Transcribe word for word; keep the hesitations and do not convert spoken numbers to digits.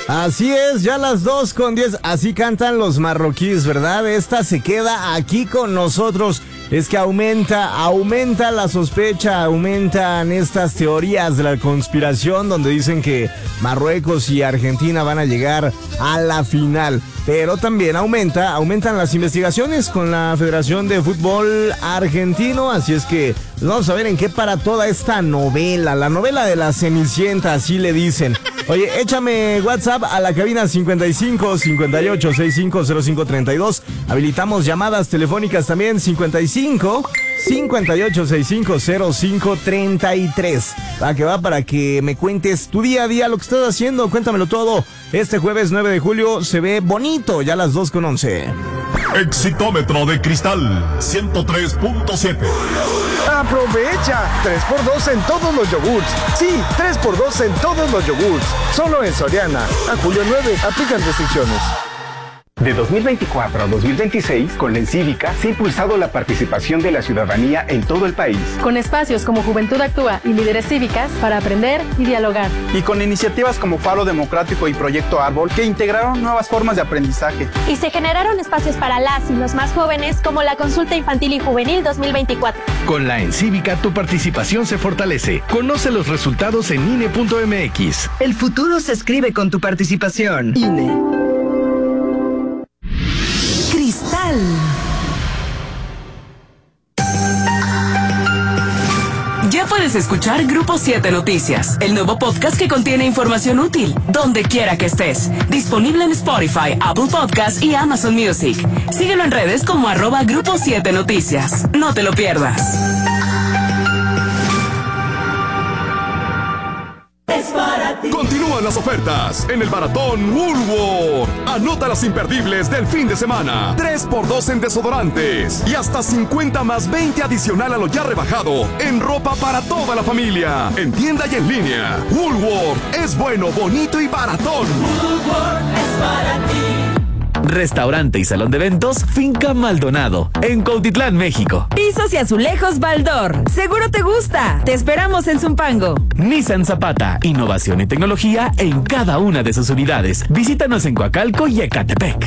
Así es, ya las dos con diez, así cantan los marroquíes, ¿verdad? Esta se queda aquí con nosotros. Es que aumenta, aumenta la sospecha, aumentan estas teorías de la conspiración donde dicen que Marruecos y Argentina van a llegar a la final. Pero también aumenta, aumentan las investigaciones con la Federación de Fútbol Argentino, así es que vamos a ver en qué para toda esta novela, la novela de la Cenicienta, así le dicen. Oye, échame WhatsApp a la cabina cincuenta y cinco, cincuenta y ocho, sesenta y cinco, cero cinco, treinta y dos. Habilitamos llamadas telefónicas también, cincuenta y cinco, cincuenta y ocho, sesenta y cinco, cero cinco, treinta y tres. Va que va para que me cuentes tu día a día, lo que estás haciendo, cuéntamelo todo. Este jueves nueve de julio se ve bonito, ya las dos con once. Exitómetro de Cristal, ciento tres punto siete. ¡Aprovecha! tres por dos en todos los yogurts. Sí, tres por dos en todos los yogurts. Solo en Soriana. A julio nueve, aplican restricciones. De dos mil veinticuatro a dos mil veintiséis, con la Encívica se ha impulsado la participación de la ciudadanía en todo el país. Con espacios como Juventud Actúa y Líderes Cívicas para aprender y dialogar. Y con iniciativas como Faro Democrático y Proyecto Árbol que integraron nuevas formas de aprendizaje. Y se generaron espacios para las y los más jóvenes como la Consulta Infantil y Juvenil dos mil veinticuatro. Con la Encívica tu participación se fortalece. Conoce los resultados en I N E punto M X. El futuro se escribe con tu participación. I N E. Cristal. Ya puedes escuchar Grupo siete Noticias, el nuevo podcast que contiene información útil, donde quiera que estés. Disponible en Spotify, Apple Podcasts y Amazon Music. Síguelo en redes como arroba Grupo siete Noticias. No te lo pierdas. Continúan las ofertas en el Maratón Woolworth. Anota las imperdibles del fin de semana. tres por dos en desodorantes y hasta cincuenta más veinte adicional a lo ya rebajado en ropa para toda la familia. En tienda y en línea. Woolworth es bueno, bonito y baratón. Woolworth es para ti. Restaurante y salón de eventos Finca Maldonado, en Cuautitlán, México. Pisos y azulejos Baldor. Seguro te gusta. Te esperamos en Zumpango. Nissan Zapata, innovación y tecnología en cada una de sus unidades. Visítanos en Coacalco y Ecatepec.